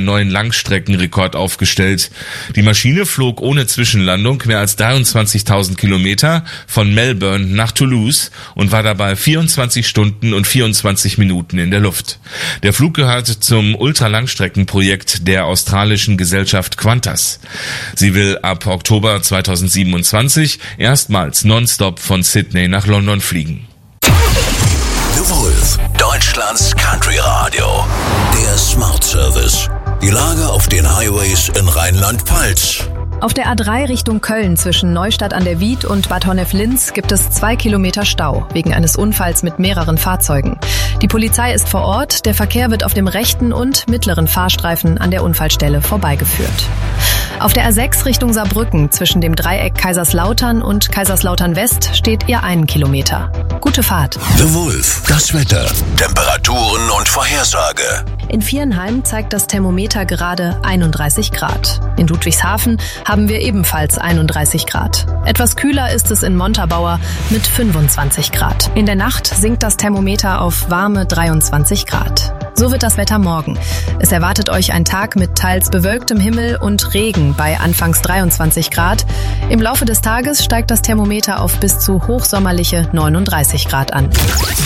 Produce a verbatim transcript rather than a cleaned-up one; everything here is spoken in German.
einen neuen Langstreckenrekord aufgestellt. Die Maschine flog ohne Zwischenlandung mehr als dreiundzwanzigtausend Kilometer von Melbourne nach Toulouse und war dabei vierundzwanzig Stunden und vierundzwanzig Minuten in der Luft. Der Flug gehört zum Ultralangstreckenprojekt der australischen Gesellschaft Qantas. Sie will ab Oktober zweitausendsiebenundzwanzig erstmals nonstop von Sydney nach London fliegen. The Wolf, Deutschlands Country Radio. Der Smart Service. Die Lage auf den Highways in Rheinland-Pfalz. Auf der A drei Richtung Köln zwischen Neustadt an der Wied und Bad Honnef-Linz gibt es zwei Kilometer Stau wegen eines Unfalls mit mehreren Fahrzeugen. Die Polizei ist vor Ort, der Verkehr wird auf dem rechten und mittleren Fahrstreifen an der Unfallstelle vorbeigeführt. Auf der A sechs Richtung Saarbrücken zwischen dem Dreieck Kaiserslautern und Kaiserslautern West steht ihr einen Kilometer. Gute Fahrt. The Wolf, das Wetter, Temperaturen und Vorhersage. In Viernheim zeigt das Thermometer gerade einunddreißig Grad. In Ludwigshafen haben wir ebenfalls einunddreißig Grad. Etwas kühler ist es in Montabaur mit fünfundzwanzig Grad. In der Nacht sinkt das Thermometer auf warme dreiundzwanzig Grad. So wird das Wetter morgen. Es erwartet euch ein Tag mit teils bewölktem Himmel und Regen bei anfangs dreiundzwanzig Grad. Im Laufe des Tages steigt das Thermometer auf bis zu hochsommerliche neununddreißig Grad an.